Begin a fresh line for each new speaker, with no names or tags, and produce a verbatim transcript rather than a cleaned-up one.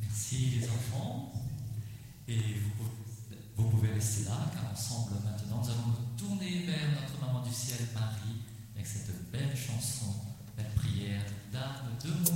Merci les enfants. Et vous, vous pouvez rester là, car ensemble maintenant nous allons nous tourner vers notre maman du ciel, Marie, avec cette belle chanson, belle prière d'âme de mon